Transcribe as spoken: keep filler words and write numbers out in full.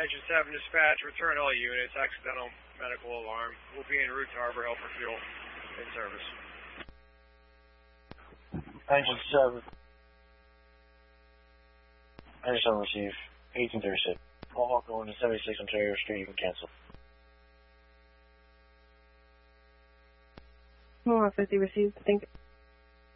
Engine seven dispatch, return all units, accidental medical alarm. We'll be en route to Harbor Hill for fuel in service. Engine seven. Engine seven receive, eighteen thirty-six. Paul Hawk going to seventy-six Ontario Street, you can cancel. one fifty received, thank you.